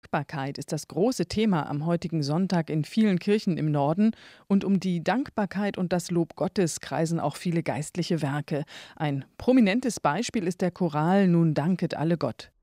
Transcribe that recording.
Dankbarkeit ist das große Thema am heutigen Sonntag in vielen Kirchen im Norden. Und um die Dankbarkeit und das Lob Gottes kreisen auch viele geistliche Werke. Ein prominentes Beispiel ist der Choral Nun danket alle Gott.